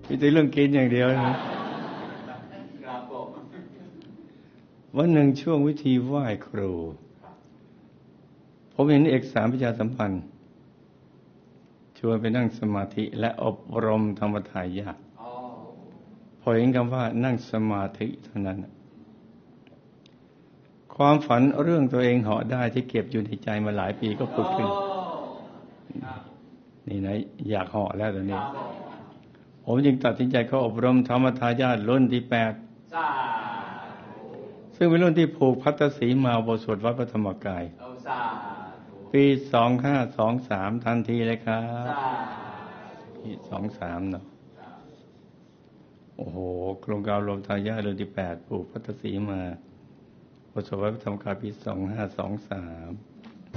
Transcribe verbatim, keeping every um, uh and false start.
มีแต่เรื่องกินอย่างเดียวนะวันหนึ่งช่วงวิธีไหว้ครูผมเห็นเอกสารประชาสัมพันธ์ชวนไปนั่งสมาธิและอบรมธรรมทายาทพอเห็นคำว่านั่งสมาธิเท่านั้นความฝันเรื่องตัวเองเหาะได้ที่เก็บอยู่ในใจมาหลายปีก็ผุดขึ้นนี่นะอยากเหาะแล้วตอนนี้ผมจึงตัดสินใจเข้าอบรมธรรมทายาทรุ่นที่แปดซึ่งเป็นรุ่นที่ผูกพัตตสีมาอุโบสถวัดพระธรรมกายปีสองห้าสองสามทันทีเลยครับปีสองสามเนาะโอ้โหโครงการรวมทายาทรุ่นที่แปดผูกพัตตสีมาอุโบสถวัดพระธรรมกายปีสองห้าสองสาม